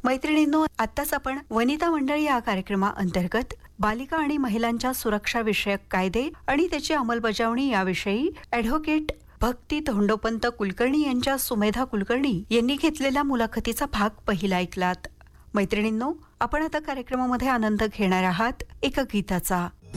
मैत्रिणींनो, आत्ताच आपण वनिता मंडळ या कार्यक्रमाअंतर्गत बालिका आणि महिलांच्या सुरक्षा विषयक कायदे आणि त्याची अंमलबजावणी याविषयी ॲडव्होकेट भक्ती धोंडोपंत कुलकर्णी यांच्या सुमेधा कुलकर्णी यांनी घेतलेल्या मुलाखतीचा भाग पहिला ऐकलात. मैत्रिणींनो, आपण आता कार्यक्रमामध्ये आनंद घेणार आहात एका गीताचा.